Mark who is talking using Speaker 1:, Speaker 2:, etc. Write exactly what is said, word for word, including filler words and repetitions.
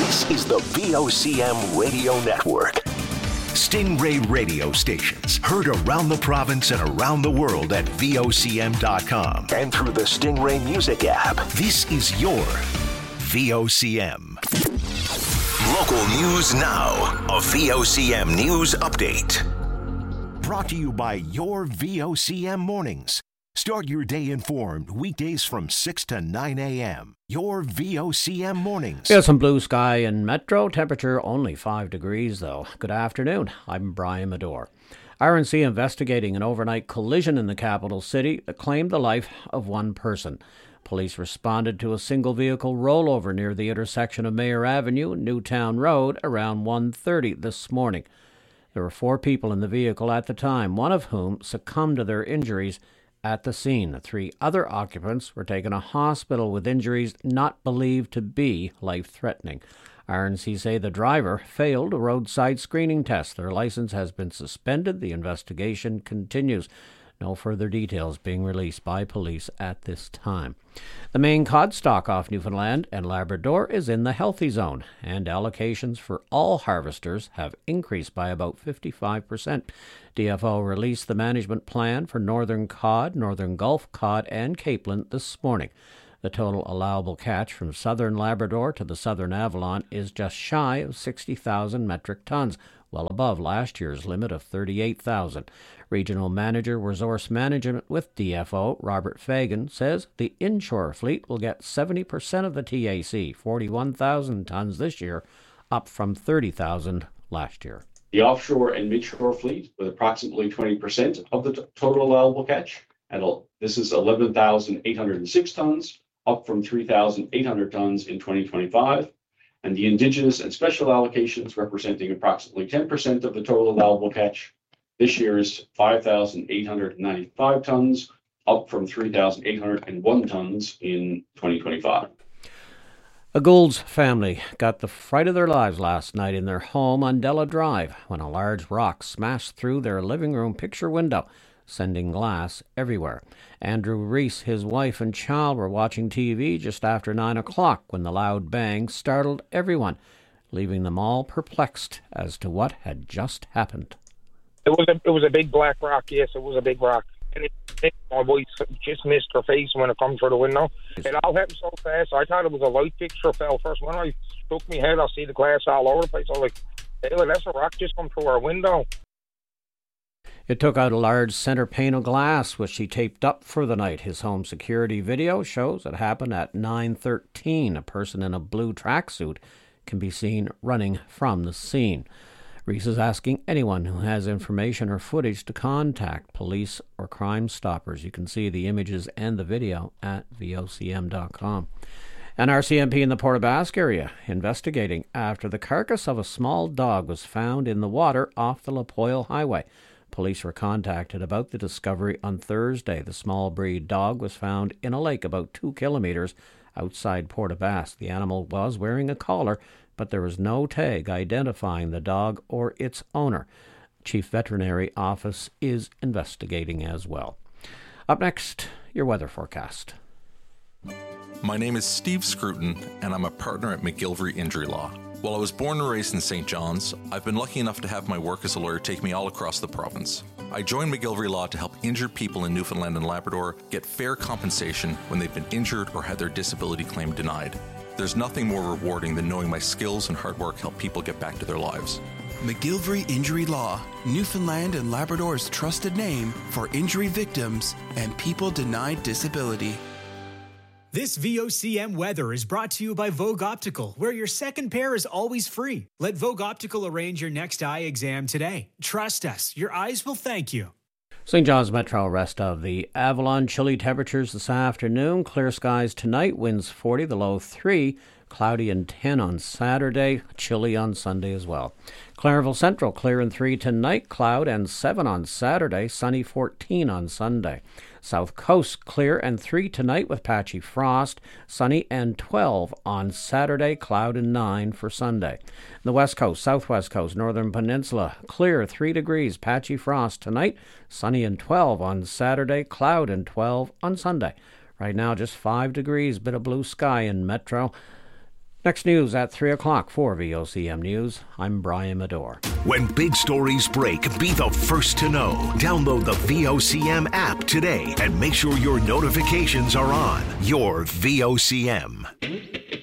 Speaker 1: This is the V O C M Radio Network. Stingray radio stations heard around the province and around the world at V O C M dot com and through the Stingray Music app. This is your V O C M. Local news now. A V O C M News Update. Brought to you by your V O C M Mornings. Start your day informed weekdays from six to nine a.m. Your V O C M Mornings.
Speaker 2: Yeah, some blue sky in Metro. Temperature only five degrees, though. Good afternoon. I'm Brian Medore. R N C investigating an overnight collision in the capital city that claimed the life of one person. Police responded to a single vehicle rollover near the intersection of Mayor Avenue and Newtown Road around one thirty this morning. There were four people in the vehicle at the time, one of whom succumbed to their injuries at the scene. The three other occupants were taken to hospital with injuries not believed to be life-threatening. R N C say the driver failed a roadside screening test. Their license has been suspended. The investigation continues. No further details being released by police at this time. The main cod stock off Newfoundland and Labrador is in the healthy zone, and allocations for all harvesters have increased by about fifty-five percent. D F O released the management plan for northern cod, northern Gulf cod, and Capeland this morning. The total allowable catch from southern Labrador to the southern Avalon is just shy of sixty thousand metric tons, well above last year's limit of thirty-eight thousand. Regional Manager Resource Management with D F O, Robert Fagan, says the inshore fleet will get seventy percent of the T A C, forty-one thousand tons this year, up from thirty thousand last year.
Speaker 3: The offshore and midshore fleet with approximately twenty percent of the t- total allowable catch. And this is eleven thousand eight hundred six tons, up from three thousand eight hundred tons in twenty twenty-five. And the Indigenous and special allocations representing approximately ten percent of the total allowable catch. This year is five thousand eight hundred ninety-five tons, up from three thousand eight hundred one tons in twenty twenty-five.
Speaker 2: A Gould's family got the fright of their lives last night in their home on Della Drive when a large rock smashed through their living room picture window, sending glass everywhere. Andrew Reese, his wife and child were watching T V just after nine o'clock when the loud bang startled everyone, leaving them all perplexed as to what had just happened.
Speaker 4: It was a it was a big black rock. Yes, it was a big rock. And it, it, my wife just missed her face when it come through the window. It all happened so fast. I thought it was a light fixture fell first. When I stuck my head, I see the glass all over the place. I was like, hey, that's a rock just come through our window.
Speaker 2: It took out a large center pane of glass, which he taped up for the night. His home security video shows it happened at nine thirteen. A person in a blue tracksuit can be seen running from the scene. Reese is asking anyone who has information or footage to contact police or Crime Stoppers. You can see the images and the video at V O C M dot com. An R C M P in the Port aux Basques area investigating after the carcass of a small dog was found in the water off the Lapoille Highway. Police were contacted about the discovery on Thursday. The small breed dog was found in a lake about two kilometres outside Port aux Basques. The animal was wearing a collar, but there was no tag identifying the dog or its owner. Chief Veterinary Office is investigating as well. Up next, your weather forecast.
Speaker 5: My name is Steve Scruton, and I'm a partner at McGillivray Injury Law. While I was born and raised in Saint John's, I've been lucky enough to have my work as a lawyer take me all across the province. I joined McGillivray Law to help injured people in Newfoundland and Labrador get fair compensation when they've been injured or had their disability claim denied. There's nothing more rewarding than knowing my skills and hard work help people get back to their lives.
Speaker 6: McGillivray Injury Law, Newfoundland and Labrador's trusted name for injury victims and people denied disability.
Speaker 7: This V O C M weather is brought to you by Vogue Optical, where your second pair is always free. Let Vogue Optical arrange your next eye exam today. Trust us, your eyes will thank you.
Speaker 2: Saint John's Metro, rest of the Avalon. Chilly temperatures this afternoon. Clear skies tonight. Winds forty, the low three. Cloudy and ten on Saturday. Chilly on Sunday as well. Clareville Central, clear and three tonight. Cloud and seven on Saturday. Sunny fourteen on Sunday. South Coast, clear and three tonight with patchy frost. Sunny and twelve on Saturday. Cloud and nine for Sunday. The West Coast, Southwest Coast, Northern Peninsula, clear three degrees. Patchy frost tonight. Sunny and twelve on Saturday. Cloud and twelve on Sunday. Right now, just five degrees. Bit of blue sky in Metro. Next news at three o'clock for V O C M News. I'm Brian Medore.
Speaker 1: When big stories break, be the first to know. Download the V O C M app today and make sure your notifications are on. Your V O C M.